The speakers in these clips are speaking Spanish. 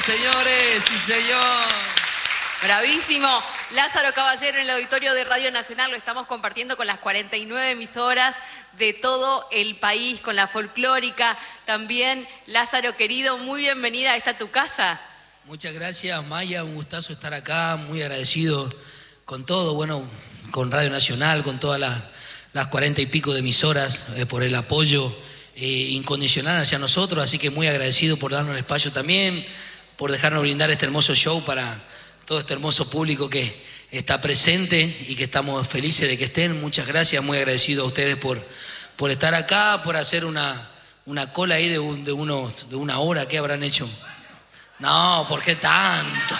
señores, sí, señor. Bravísimo. Lázaro Caballero en el auditorio de Radio Nacional, lo estamos compartiendo con las 49 emisoras de todo el país, con la folclórica. También, Lázaro querido, muy bienvenida a esta tu casa. Muchas gracias, Maya, un gustazo estar acá, muy agradecido con todo, bueno, con Radio Nacional, con todas las 40 y pico de emisoras, por el apoyo incondicional hacia nosotros, así que muy agradecido por darnos el espacio también, por dejarnos brindar este hermoso show para todo este hermoso público que está presente y que estamos felices de que estén. Muchas gracias, muy agradecido a ustedes por estar acá, por hacer una cola ahí de una hora. ¿Qué habrán hecho? No, ¿por qué tanto?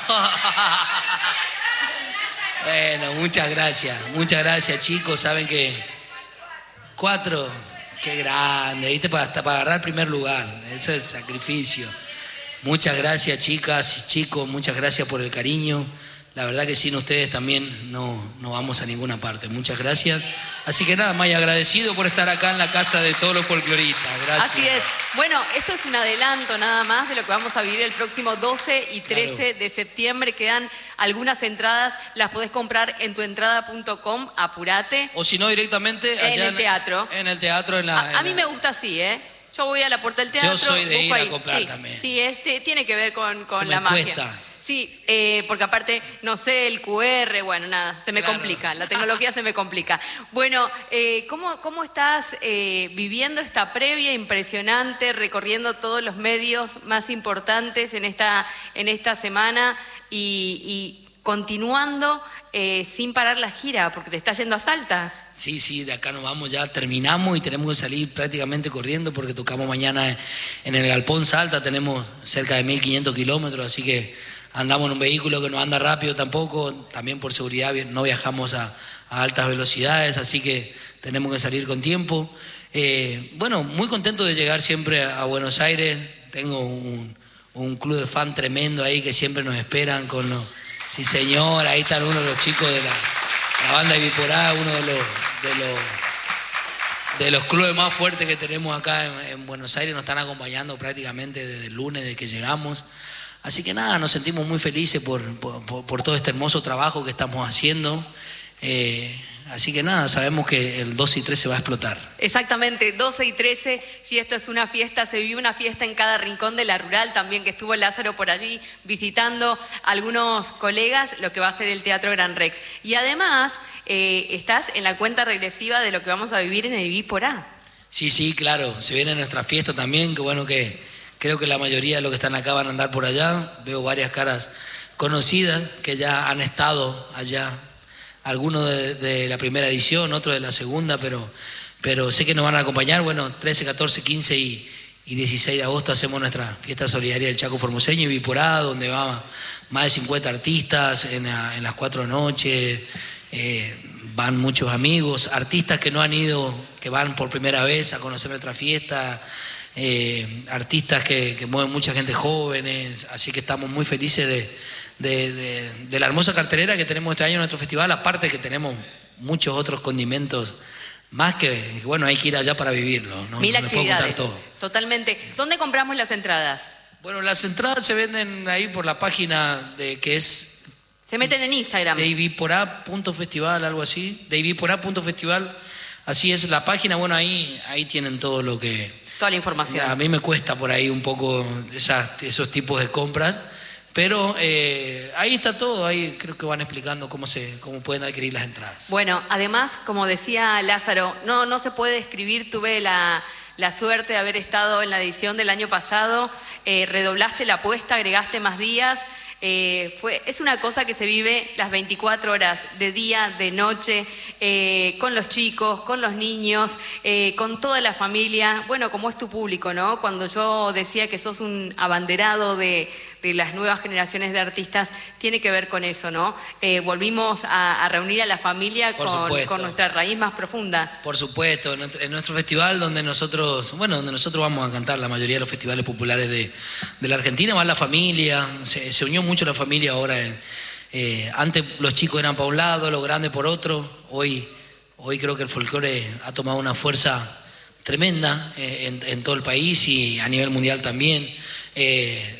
Bueno, muchas gracias chicos, saben que 4, qué grande, ¿viste? Hasta para agarrar el primer lugar, eso es sacrificio. Muchas gracias chicas y chicos, muchas gracias por el cariño. La verdad que sin ustedes también no vamos a ninguna parte. Muchas gracias. Así que nada, Maya, agradecido por estar acá en la casa de todos los folcloristas. Gracias. Así es. Bueno, esto es un adelanto nada más de lo que vamos a vivir el próximo 12 y 13 de septiembre. Quedan algunas entradas, las podés comprar en tuentrada.com, apurate. O si no, directamente allá en el teatro. En el teatro. A mí me gusta así, ¿eh? Yo voy a la puerta del teatro. Yo soy de ir a ahí. comprar sí, también. Sí, tiene que ver con la magia. Cuesta. Sí, porque aparte, no sé, el QR, bueno, nada, se me complica, la tecnología se me complica. Bueno, ¿cómo estás viviendo esta previa impresionante, recorriendo todos los medios más importantes en esta semana y continuando sin parar la gira, porque te está yendo a Salta? Sí, de acá nos vamos, ya terminamos y tenemos que salir prácticamente corriendo porque tocamos mañana en el Galpón Salta, tenemos cerca de 1500 kilómetros, así que andamos en un vehículo que no anda rápido tampoco, también por seguridad no viajamos a altas velocidades, así que tenemos que salir con tiempo. Bueno, muy contento de llegar siempre a Buenos Aires, tengo un club de fan tremendo ahí que siempre nos esperan con los... Sí señor, ahí están uno de los chicos de la banda de Biporá, uno de los clubes más fuertes que tenemos acá en Buenos Aires, nos están acompañando prácticamente desde el lunes de que llegamos. Así que nada, nos sentimos muy felices por todo este hermoso trabajo que estamos haciendo. Así que nada, sabemos que el 12 y 13 va a explotar. Exactamente, 12 y 13, si esto es una fiesta, se vive una fiesta en cada rincón de la rural, también que estuvo Lázaro por allí visitando algunos colegas, lo que va a ser el Teatro Gran Rex. Y además, estás en la cuenta regresiva de lo que vamos a vivir en el Biporá. Sí, claro, se viene nuestra fiesta también, que bueno que creo que la mayoría de los que están acá van a andar por allá, veo varias caras conocidas que ya han estado allá. Algunos de la primera edición, otros de la segunda, pero sé que nos van a acompañar. Bueno, 13, 14, 15 y 16 de agosto hacemos nuestra fiesta solidaria del Chaco Formoseño y Biporá, donde van más de 50 artistas en las 4 noches, van muchos amigos, artistas que no han ido, que van por primera vez a conocer nuestra fiesta, artistas que mueven mucha gente jóvenes, así que estamos muy felices de la hermosa cartelera que tenemos este año en nuestro festival, aparte que tenemos muchos otros condimentos más que bueno, hay que ir allá para vivirlo, ¿no? Mil no les puedo actividades, contar todo. Totalmente. ¿Dónde compramos las entradas? Bueno, las entradas se venden ahí por la página que es... Se meten en Instagram. Deibiporá.festival, algo así, deibiporá.festival, así es la página, bueno, ahí tienen todo lo que... Toda la información. A mí me cuesta por ahí un poco esos tipos de compras, pero ahí está todo, ahí creo que van explicando cómo pueden adquirir las entradas. Bueno, además, como decía Lázaro, no se puede escribir, tuve la suerte de haber estado en la edición del año pasado, redoblaste la apuesta, agregaste más días, es una cosa que se vive las 24 horas, de día, de noche, con los chicos, con los niños, con toda la familia, bueno, como es tu público, ¿no? Cuando yo decía que sos un abanderado de las nuevas generaciones de artistas, tiene que ver con eso, ¿no? Volvimos a reunir a la familia con nuestra raíz más profunda. Por supuesto, en nuestro festival donde nosotros vamos a cantar la mayoría de los festivales populares de la Argentina, va la familia, se unió mucho la familia ahora. Antes los chicos eran para un lado, los grandes por otro, hoy creo que el folclore ha tomado una fuerza tremenda en todo el país y a nivel mundial también.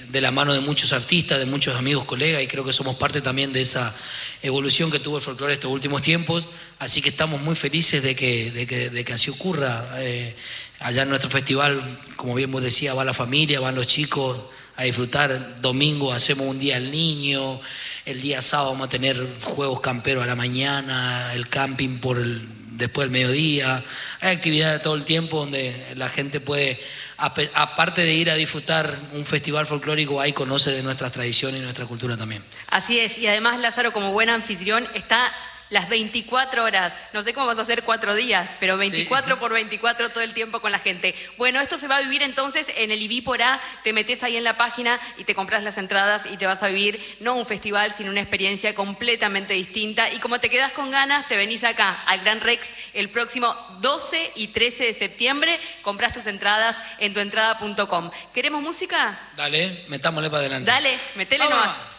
de la mano de muchos artistas, de muchos amigos, colegas, y creo que somos parte también de esa evolución que tuvo el folclore estos últimos tiempos, así que estamos muy felices de que así ocurra. Allá en nuestro festival, como bien vos decías, va la familia, van los chicos a disfrutar. Domingo hacemos un día al niño, el día sábado vamos a tener juegos camperos a la mañana, el camping después del mediodía. Hay actividades todo el tiempo donde la gente puede, aparte de ir a disfrutar un festival folclórico, ahí conoce de nuestras tradiciones y nuestra cultura también. Así es, y además Lázaro, como buen anfitrión, está las 24 horas, no sé cómo vas a hacer 4 días, pero 24 por 24 todo el tiempo con la gente. Bueno, esto se va a vivir entonces en el Ibípora, te metes ahí en la página y te compras las entradas y te vas a vivir no un festival, sino una experiencia completamente distinta. Y como te quedas con ganas, te venís acá al Gran Rex el próximo 12 y 13 de septiembre, compras tus entradas en tuentrada.com. ¿Queremos música? Dale, metámosle para adelante. Dale, metele nomás.